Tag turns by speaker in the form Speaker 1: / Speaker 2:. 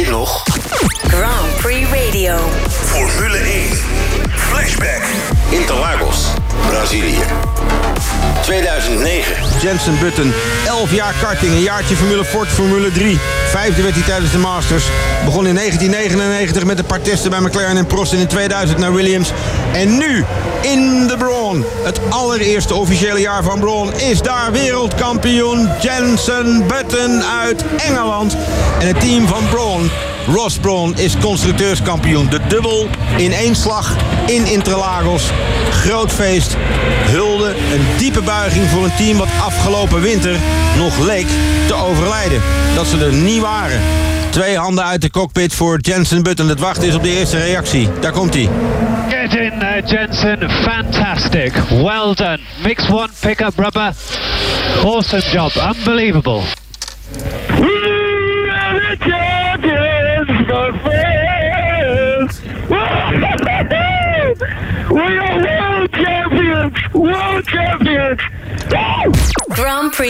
Speaker 1: dit nog?
Speaker 2: Grand Prix Radio.
Speaker 1: Formule 1. Flashback. Interlagos, Brazilië. 2009.
Speaker 3: Jenson Button, 11 jaar karting, een jaartje Formule 3. Vijfde werd hij tijdens de Masters. Begon in 1999 met een paar testen bij McLaren en Prost en in 2000 naar Williams. En nu, in de Brawn, het allereerste officiële jaar van Brawn, is daar wereldkampioen Jenson Button uit Engeland. En het team van Brawn, Ross Brawn, is constructeurskampioen. De dubbel in één slag in Interlagos. Groot feest, hulde, een diepe buiging voor een team wat afgelopen winter nog leek te overlijden. Dat ze er niet waren. 2 handen uit de cockpit voor Jenson Button. Het wachten is op de eerste reactie. Daar komt hij.
Speaker 4: Get in there, Jenson. Fantastic. Well done. Mix 1 pickup rubber. Awesome job. Unbelievable.
Speaker 5: We are the champions, my friends. We are world champions. World champions.
Speaker 2: Grand Prix